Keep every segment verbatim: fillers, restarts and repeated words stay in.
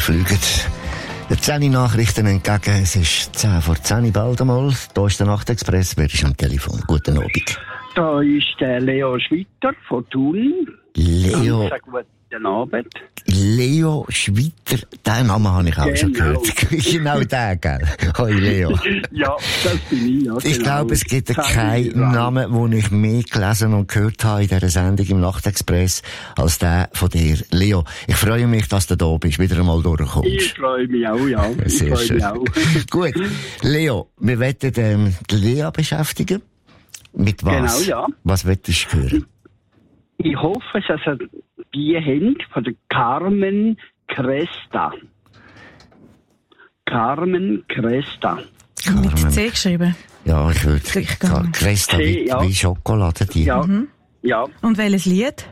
fliegen der zehn Nachrichten entgegen. Es ist zehn vor zehn, bald einmal. Hier ist der Nachtexpress. Wer ist am Telefon? Guten Abend. Da ist der Leo Schwitter von Thun. Leo. Guten Abend. Leo Schwitter, den Namen habe ich auch genau. schon gehört. Genau der, gell? Hoi Leo. Ja, das bin ich, ja. Ich genau. glaube, es gibt keinen Namen, den ich mehr gelesen und gehört habe in dieser Sendung im Nachtexpress, als der von dir. Leo, ich freue mich, dass du da bist, wieder einmal durchkommst. Ich freue mich auch, ja. Ich Sehr freue schön. mich auch. Gut. Leo, wir wollen ähm, die Lea beschäftigen. Mit was? Genau, ja. Was willst du hören? Ich hoffe, dass ihr die habt von der Carmen Cresta. Carmen Cresta. Carmen. Mit C geschrieben. Ja, ich würde. Durchgegangen. Cresta C, wie, ja. wie Schokolade, die. Ja, Mhm. ja. Und welches Lied?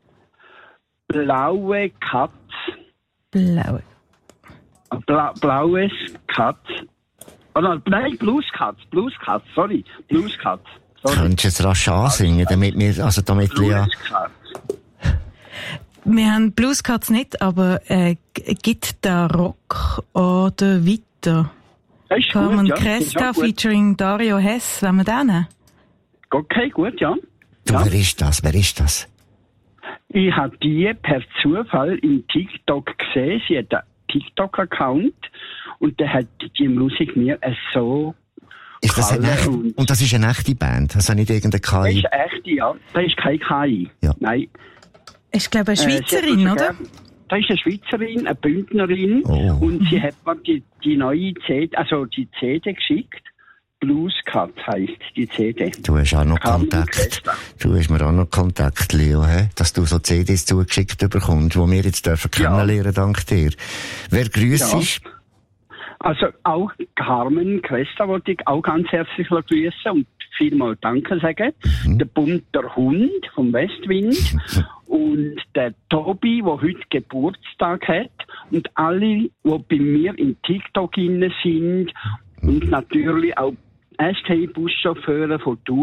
Blaue Katz. Blau. Bla blaues Katz. Oh nein, nein, Blues Katz. Blues Katz, sorry. Blues Katz. Sorry. Könntest du es rasch ansingen, damit wir, also damit Lea... Blues Katz. Wir haben Blues Cats nicht, aber äh, g- gibt da Rock oder weiter? Das ist Carmen gut, ja. Cresta Das ist auch gut. featuring Dario Hess, wenn wir den nehmen? Okay, gut, ja. Du, ja. wer ist das? Wer ist das? Ich habe die per Zufall in TikTok gesehen. Sie hat einen TikTok-Account und der hat die Musik mir so Ist das eine gefallen. echte, Und und das ist eine echte Band? Also nicht irgendeine K das I? ist echt, ja. Das ist keine K I. Ja. Nein. Ist, glaube ich, eine Äh, sie hat Schweizerin, mir oder? sogar- Das ist eine Schweizerin, eine Bündnerin. Oh. Und sie hat mir die, die neue C D, also die C D geschickt. Blues Cat heisst die C D. Du hast auch noch Carmen Kontakt. Cresta. Du hast mir auch noch Kontakt, Leo, he? Dass du so C Ds zugeschickt bekommst, die wir jetzt dürfen Ja. kennenlernen, dank dir. Wer grüßt Ja. ist? Also auch Carmen Cresta wollte ich auch ganz herzlich grüßen und vielmal Danke sagen. Mhm. Der bunter Hund vom Westwind und der Tobi, der heute Geburtstag hat und alle, die bei mir in TikTok inne sind und natürlich auch S T-Buschauffeure von Thun.